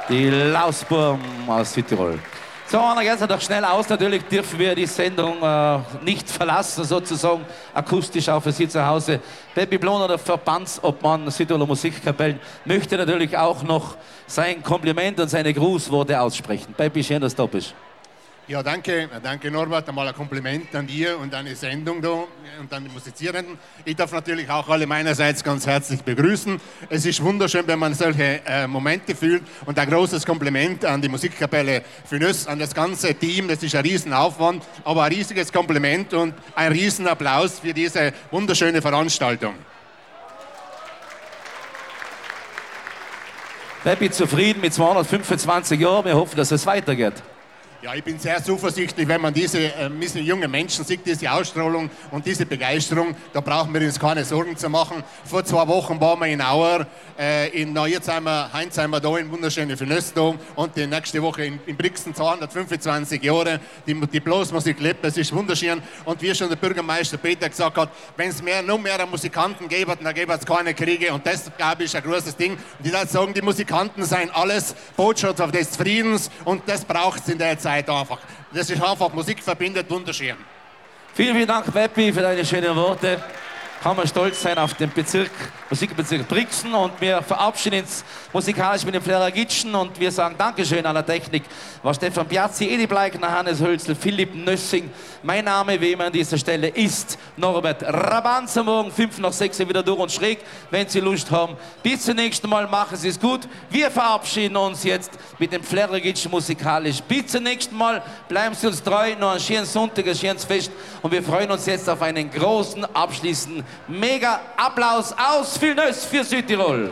Die Lausburm aus Südtirol. So, Anna, geht's doch schnell aus. Natürlich dürfen wir die Sendung nicht verlassen, sozusagen akustisch auch für Sie zu Hause. Peppi Ploner, der Verbandsobmann Südtiroler Musikkapellen, möchte natürlich auch noch sein Kompliment und seine Grußworte aussprechen. Peppi, schön, dass du da bist. Ja, danke Norbert, einmal ein Kompliment an dir und deine Sendung da und an die Musizierenden. Ich darf natürlich auch alle meinerseits ganz herzlich begrüßen. Es ist wunderschön, wenn man solche Momente fühlt, und ein großes Kompliment an die Musikkapelle Fenöss, an das ganze Team. Das ist ein Riesenaufwand, aber ein riesiges Kompliment und ein Riesenapplaus für diese wunderschöne Veranstaltung. Peppi, zufrieden mit 225 Jahren. Wir hoffen, dass es weitergeht. Ja, ich bin sehr zuversichtlich, wenn man diese jungen Menschen sieht, diese Ausstrahlung und diese Begeisterung, da brauchen wir uns keine Sorgen zu machen. Vor 2 Wochen waren wir in Auer, heute sind wir da in wunderschönen Fenöss und die nächste Woche in Brixen 225 Jahre. Die Blasmusik lebt, das ist wunderschön. Und wie schon der Bürgermeister Peter gesagt hat, wenn es noch mehr Musikanten gäbe, dann gäbe es keine Kriege, und das, glaube ich, ist ein großes Ding. Und ich würde sagen, die Musikanten sind alles Botschafter des Friedens, und das braucht es in der Zeit einfach. Das ist einfach, Musik verbindet, wunderschön. Vielen Dank, Peppi, für deine schönen Worte. Kann man stolz sein auf den Musikbezirk Brixen, und wir verabschieden uns musikalisch mit dem Fleragitschen, und wir sagen Dankeschön an der Technik. War Stefan Piazzi, Edi Bleikner, Hannes Hölzl, Philipp Nössing. Mein Name, wie immer an dieser Stelle, ist Norbert Rabanzer. Morgen 5 nach 6 wieder durch und schräg, wenn Sie Lust haben. Bis zum nächsten Mal, machen Sie es gut. Wir verabschieden uns jetzt mit dem Fleragitschen musikalisch. Bis zum nächsten Mal, bleiben Sie uns treu. Noch einen schönen Sonntag, ein schönes Fest, und wir freuen uns jetzt auf einen großen abschließenden mega Applaus aus Fenöss für Südtirol.